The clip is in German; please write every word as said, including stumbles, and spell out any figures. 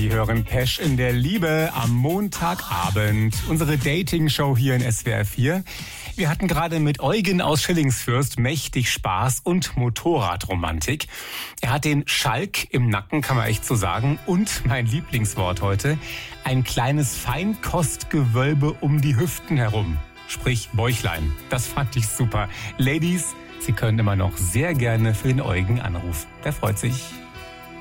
Sie hören Pesch in der Liebe am Montagabend. Unsere Dating-Show hier in S W R vier. Wir hatten gerade mit Eugen aus Schillingsfürst mächtig Spaß und Motorradromantik. Er hat den Schalk im Nacken, kann man echt so sagen. Und mein Lieblingswort heute, ein kleines Feinkostgewölbe um die Hüften herum. Sprich Bäuchlein. Das fand ich super. Ladies, Sie können immer noch sehr gerne für den Eugen anrufen. Der freut sich.